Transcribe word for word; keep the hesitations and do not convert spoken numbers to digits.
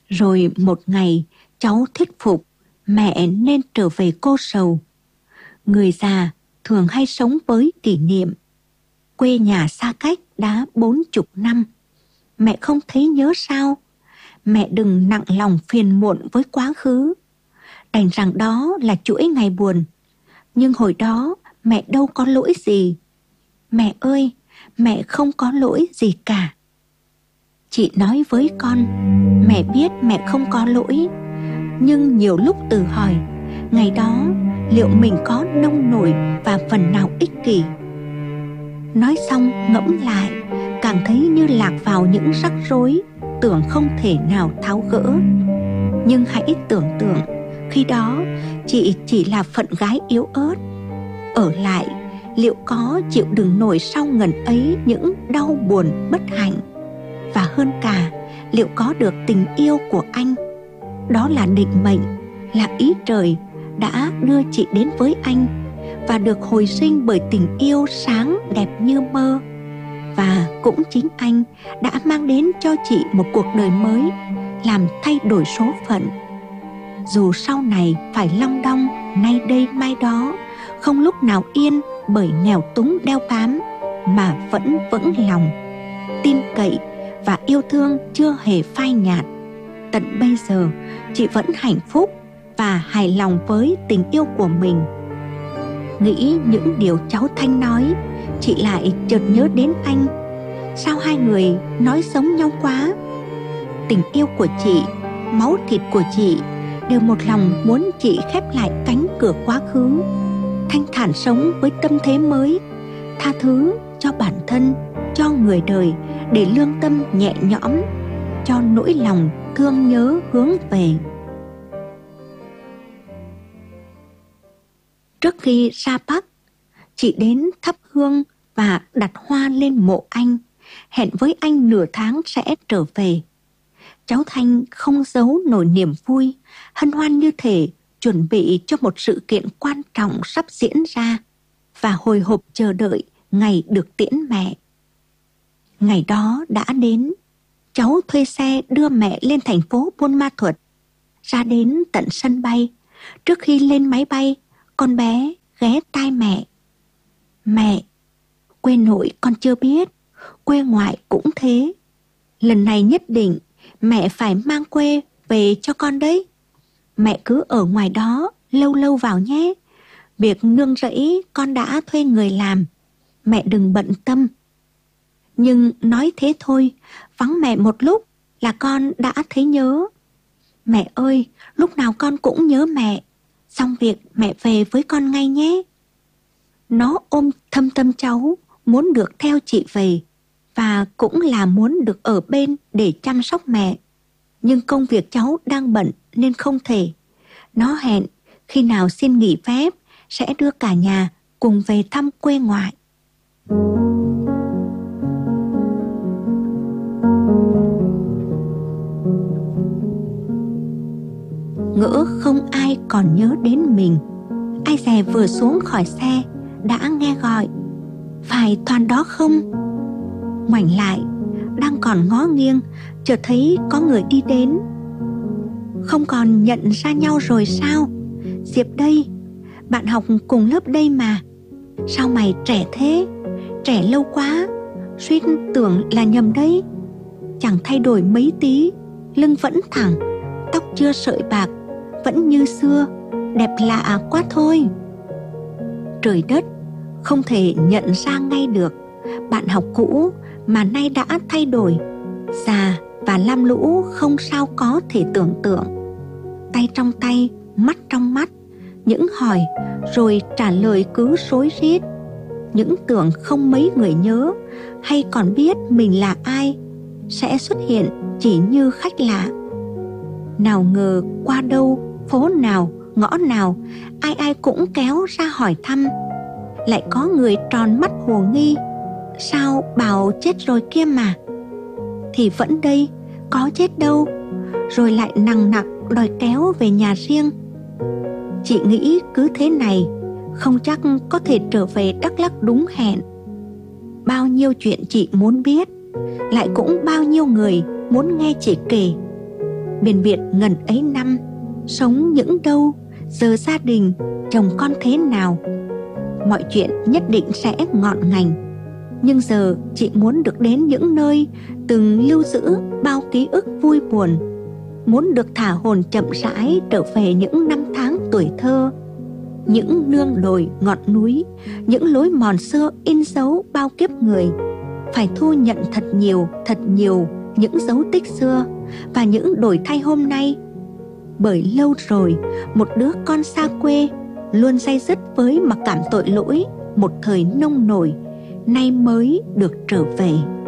Rồi một ngày cháu thuyết phục mẹ nên trở về Cô Sầu. Người già thường hay sống với kỷ niệm. Quê nhà xa cách đã bốn chục năm. Mẹ không thấy nhớ sao? Mẹ đừng nặng lòng phiền muộn với quá khứ. Đành rằng đó là chuỗi ngày buồn. Nhưng hồi đó mẹ đâu có lỗi gì. Mẹ ơi, mẹ không có lỗi gì cả. Chị nói với con, mẹ biết mẹ không có lỗi. Nhưng nhiều lúc tự hỏi, ngày đó liệu mình có nông nổi và phần nào ích kỷ? Nói xong ngẫm lại, càng thấy như lạc vào những rắc rối, tưởng không thể nào tháo gỡ. Nhưng hãy tưởng tượng, khi đó chị chỉ là phận gái yếu ớt. Ở lại, liệu có chịu đựng nổi sau ngần ấy những đau buồn bất hạnh? Và hơn cả, liệu có được tình yêu của anh? Đó là định mệnh, là ý trời đã đưa chị đến với anh, và được hồi sinh bởi tình yêu sáng đẹp như mơ. Và cũng chính anh đã mang đến cho chị một cuộc đời mới, làm thay đổi số phận. Dù sau này phải long đong nay đây mai đó, không lúc nào yên bởi nghèo túng đeo bám, mà vẫn vững lòng, tin cậy và yêu thương chưa hề phai nhạt. Tận bây giờ chị vẫn hạnh phúc và hài lòng với tình yêu của mình. Nghĩ những điều cháu Thanh nói, chị lại chợt nhớ đến anh. Sao hai người nói giống nhau quá? Tình yêu của chị, máu thịt của chị đều một lòng muốn chị khép lại cánh cửa quá khứ, thanh thản sống với tâm thế mới, tha thứ cho bản thân, cho người đời, để lương tâm nhẹ nhõm, cho nỗi lòng thương nhớ hướng về. Trước khi ra Bắc, chị đến thắp hương và đặt hoa lên mộ anh, hẹn với anh nửa tháng sẽ trở về. Cháu Thanh không giấu nổi niềm vui, hân hoan như thể chuẩn bị cho một sự kiện quan trọng sắp diễn ra, và hồi hộp chờ đợi ngày được tiễn mẹ. Ngày đó đã đến, cháu thuê xe đưa mẹ lên thành phố Buôn Ma Thuột. Ra đến tận sân bay, trước khi lên máy bay, con bé ghé tai mẹ. Mẹ, quê nội con chưa biết, quê ngoại cũng thế. Lần này nhất định mẹ phải mang quê về cho con đấy. Mẹ cứ ở ngoài đó lâu lâu vào nhé. Việc nương rẫy con đã thuê người làm, mẹ đừng bận tâm. Nhưng nói thế thôi, vắng mẹ một lúc là con đã thấy nhớ. Mẹ ơi, lúc nào con cũng nhớ mẹ. Xong việc mẹ về với con ngay nhé. Nó ôm thâm tâm cháu, muốn được theo chị về, và cũng là muốn được ở bên để chăm sóc mẹ. Nhưng công việc cháu đang bận nên không thể. Nó hẹn khi nào xin nghỉ phép sẽ đưa cả nhà cùng về thăm quê ngoại. Ngỡ không ai còn nhớ đến mình, ai dè vừa xuống khỏi xe đã nghe gọi. Phải Toàn đó không? Ngoảnh lại, đang còn ngó nghiêng, chợt thấy có người đi đến. Không còn nhận ra nhau rồi sao? Diệp đây, bạn học cùng lớp đây mà. Sao mày trẻ thế? Trẻ lâu quá, suýt tưởng là nhầm đấy. Chẳng thay đổi mấy tí, lưng vẫn thẳng, tóc chưa sợi bạc, vẫn như xưa, đẹp lạ quá thôi. Trời đất, không thể nhận ra ngay được. Bạn học cũ mà nay đã thay đổi, già và lam lũ không sao có thể tưởng tượng. Tay trong tay, mắt trong mắt, những hỏi rồi trả lời cứ rối rít. Những tưởng không mấy người nhớ hay còn biết mình là ai sẽ xuất hiện chỉ như khách lạ. Nào ngờ qua đâu, phố nào, ngõ nào, ai ai cũng kéo ra hỏi thăm. Lại có người tròn mắt hồ nghi. Sao bảo chết rồi kia mà? Thì vẫn đây, có chết đâu. Rồi lại nằng nặc đòi kéo về nhà riêng. Chị nghĩ cứ thế này, không chắc có thể trở về Đắk Lắk đúng hẹn. Bao nhiêu chuyện chị muốn biết, lại cũng bao nhiêu người muốn nghe chị kể. Biển biệt ngần ấy năm, sống những đâu, giờ gia đình, chồng con thế nào. Mọi chuyện nhất định sẽ ngọn ngành. Nhưng giờ chị muốn được đến những nơi từng lưu giữ bao ký ức vui buồn, muốn được thả hồn chậm rãi trở về những năm tháng tuổi thơ, những nương đồi ngọn núi, những lối mòn xưa in dấu bao kiếp người. Phải thu nhận thật nhiều, thật nhiều những dấu tích xưa và những đổi thay hôm nay. Bởi lâu rồi, một đứa con xa quê luôn day dứt với mặc cảm tội lỗi một thời nông nổi, nay mới được trở về.